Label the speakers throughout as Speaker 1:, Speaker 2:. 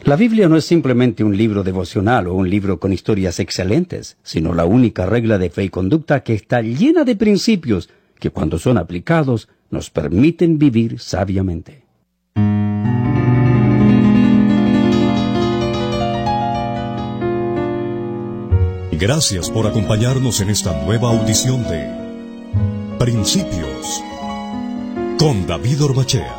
Speaker 1: La Biblia no es simplemente un libro devocional o un libro con historias excelentes, sino la única regla de fe y conducta que está llena de principios que cuando son aplicados nos permiten vivir sabiamente.
Speaker 2: Gracias por acompañarnos en esta nueva audición de Principios con David Orbachea.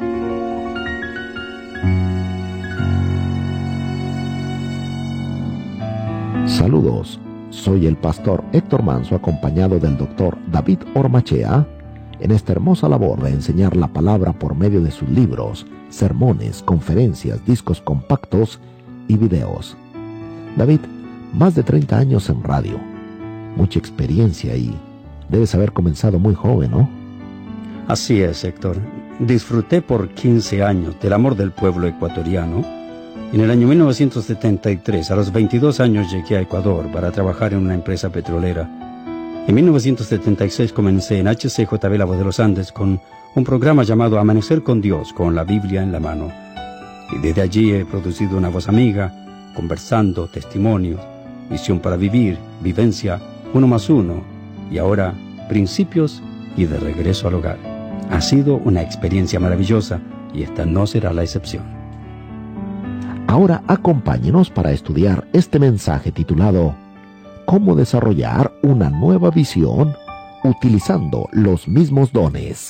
Speaker 3: Saludos, soy el pastor Héctor Manso acompañado del doctor David Ormachea en esta hermosa labor de enseñar la palabra por medio de sus libros, sermones, conferencias, discos compactos y videos. David, más de 30 años en radio, mucha experiencia y debes haber comenzado muy joven, ¿no?
Speaker 1: Así es, Héctor. Disfruté por 15 años del amor del pueblo ecuatoriano. En el año 1973, a los 22 años, llegué a Ecuador para trabajar en una empresa petrolera. En 1976 comencé en HCJB La Voz de los Andes con un programa llamado Amanecer con Dios, con la Biblia en la mano. Y desde allí he producido Una Voz Amiga, Conversando, Testimonios, Visión para Vivir, Vivencia, 1+1, y ahora Principios y De Regreso al Hogar. Ha sido una experiencia maravillosa y esta no será la excepción.
Speaker 3: Ahora acompáñenos para estudiar este mensaje titulado ¿Cómo desarrollar una nueva visión utilizando los mismos dones?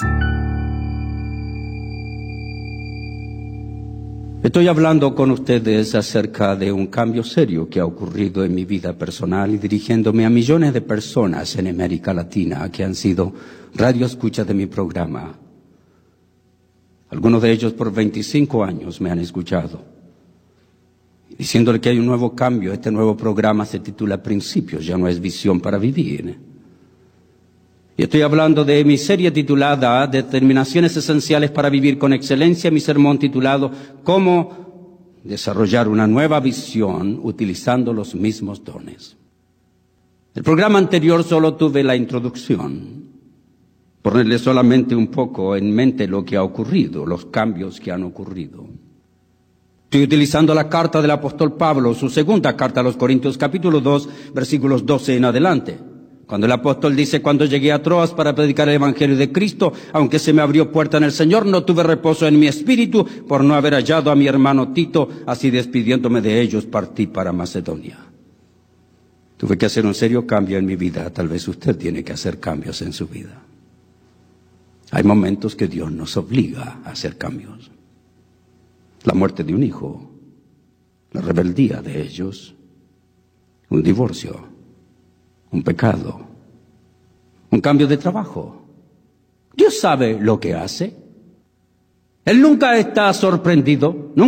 Speaker 1: Estoy hablando con ustedes acerca de un cambio serio que ha ocurrido en mi vida personal y dirigiéndome a millones de personas en América Latina que han sido radioescuchas de mi programa. Algunos de ellos por 25 años me han escuchado. Diciéndole que hay un nuevo cambio. Este nuevo programa se titula Principios, ya no es Visión para Vivir. Y estoy hablando de mi serie titulada Determinaciones Esenciales para Vivir con Excelencia, mi sermón titulado Cómo desarrollar una nueva visión utilizando los mismos dones. El programa anterior solo tuve la introducción, ponerle solamente un poco en mente lo que ha ocurrido, los cambios que han ocurrido. Estoy utilizando la carta del apóstol Pablo, su segunda carta a los Corintios, capítulo 2, versículos 12 en adelante. Cuando el apóstol dice, cuando llegué a Troas para predicar el evangelio de Cristo, aunque se me abrió puerta en el Señor, no tuve reposo en mi espíritu por no haber hallado a mi hermano Tito, así despidiéndome de ellos partí para Macedonia. Tuve que hacer un serio cambio en mi vida, tal vez usted tiene que hacer cambios en su vida. Hay momentos que Dios nos obliga a hacer cambios. La muerte de un hijo, la rebeldía de ellos, un divorcio, un pecado, un cambio de trabajo. Dios sabe lo que hace. Él nunca está sorprendido, nunca